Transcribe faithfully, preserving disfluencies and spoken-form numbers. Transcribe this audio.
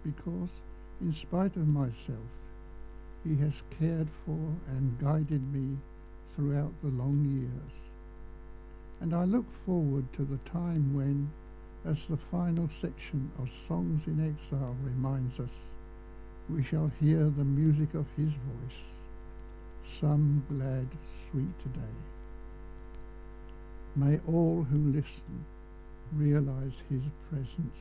because, in spite of myself, he has cared for and guided me throughout the long years. And I look forward to the time when, as the final section of Songs in Exile reminds us, we shall hear the music of his voice, some glad, sweet day. May all who listen realize his presence